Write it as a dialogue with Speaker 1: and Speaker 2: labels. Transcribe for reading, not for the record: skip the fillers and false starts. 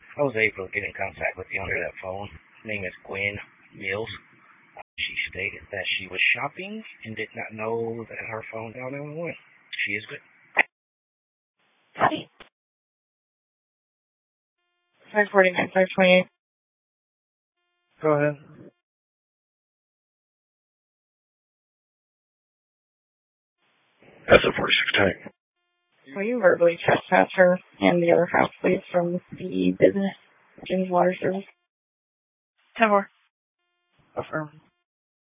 Speaker 1: I was able to get in contact with the owner of that phone. Her name is Gwen Mills. She stated that she was shopping and did not know that her phone dialed 911. She is good.
Speaker 2: 549, 528.
Speaker 3: Go ahead.
Speaker 4: That's a 46 tank.
Speaker 2: Will you verbally trespass her and the other house, please, from the business, Jim's Water Service?
Speaker 3: 10 more. Affirm.